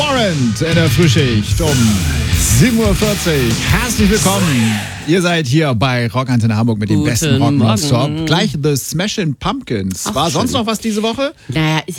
Warrant in der Frühschicht um 7.40 Uhr. Herzlich willkommen. Ihr seid hier bei Rockantenne Hamburg mit dem besten Rock nonstop. Gleich The Smashing Pumpkins. War sonst noch was diese Woche? Naja, ist